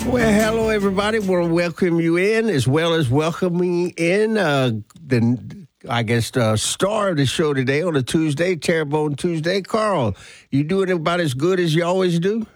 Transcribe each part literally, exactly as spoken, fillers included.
Well, hello, everybody. Want to welcome you in, as well as welcoming in uh, the, I guess, the star of the show today on a Tuesday, Terrebonne Tuesday. Carl, you doing about as good as you always do?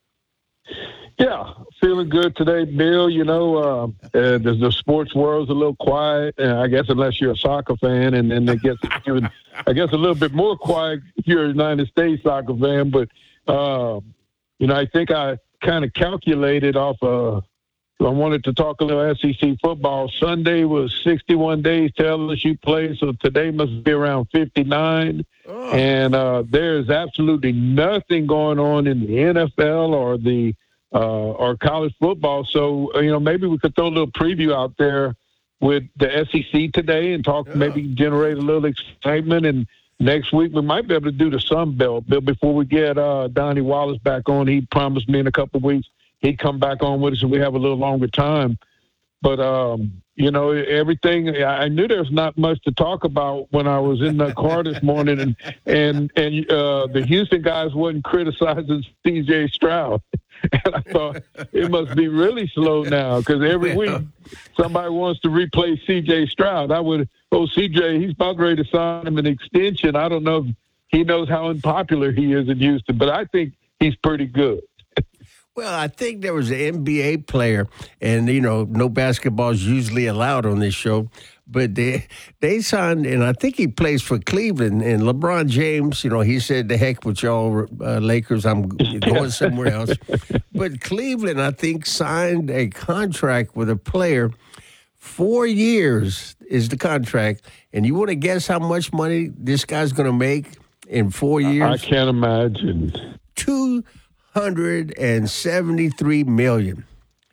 Yeah, feeling good today, Bill. You know, uh, uh, the, the sports world's a little quiet, uh, I guess, unless you're a soccer fan, and then it gets even, I guess, a little bit more quiet if you're a United States soccer fan. But, uh, you know, I think I kind of calculated off uh I wanted to talk a little S E C football. Sunday was sixty-one days to L S U play, so today must be around fifty-nine. Oh. And uh, there's absolutely nothing going on in the N F L or the uh, or college football. So, you know, maybe we could throw a little preview out there with the S E C today and talk, yeah. maybe generate a little excitement. And next week we might be able to do the Sun Belt. But before we get uh, Donnie Wallace back on, he promised me in a couple of weeks he'd come back on with us and we have a little longer time. But, um, you know, everything, I knew there's not much to talk about when I was in the car this morning, and and, and uh, the Houston guys wasn't criticizing C J Stroud. And I thought it must be really slow now, because every week somebody wants to replace C J Stroud. I would, oh, C J, he's about ready to sign him an extension. I don't know if he knows how unpopular he is in Houston, but I think he's pretty good. Well, I think there was an N B A player, and, you know, no basketball is usually allowed on this show, but they they signed, and I think he plays for Cleveland, and LeBron James, you know, he said, the heck with y'all uh, Lakers, I'm going somewhere else. But Cleveland, I think, signed a contract with a player. Four years is the contract, and you want to guess how much money this guy's going to make in four years? I can't imagine. Two hundred and seventy-three million.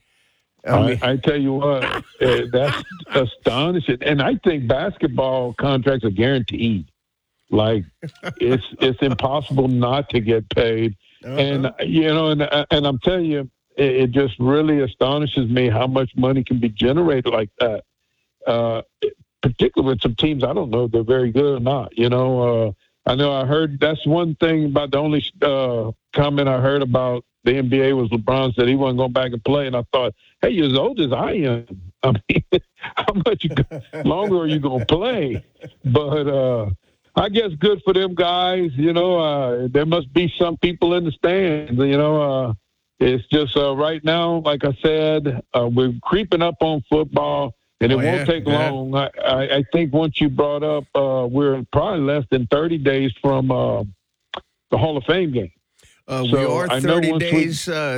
I, mean, I, I tell you what, uh, that's astonishing. And I think basketball contracts are guaranteed. Like it's it's impossible not to get paid. Uh-huh. And you know, and and I'm telling you, it, it just really astonishes me how much money can be generated like that. Uh, particularly with some teams, I don't know if they're very good or not. You know. Uh, I know I heard that's one thing about the only uh, comment I heard about the N B A was LeBron said he wasn't going back and play. And I thought, hey, you're as old as I am. I mean, how much longer are you going to play? But uh, I guess good for them guys. You know, uh, there must be some people in the stands. You know, uh, it's just uh, right now, like I said, uh, we're creeping up on football. And it oh, won't yeah, take yeah. long. I, I, I think once you brought up, uh, we're probably less than thirty days from uh, the Hall of Fame game. Uh, so we are thirty days. We, uh,